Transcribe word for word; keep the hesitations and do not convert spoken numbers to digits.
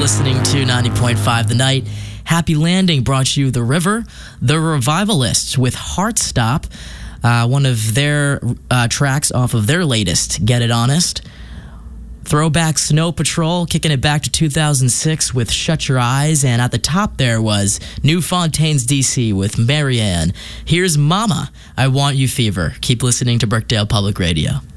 listening to ninety point five The Night. Happy Landing brought you The River, The Revivalists with Heartstop, uh, one of their uh, tracks off of their latest, Get It Honest. Throwback Snow Patrol, kicking it back to two thousand six with Shut Your Eyes, and at the top there was New Fontaine's D C with Marianne. Here's Mama, I Want You Fever. Keep listening to Brookdale Public Radio.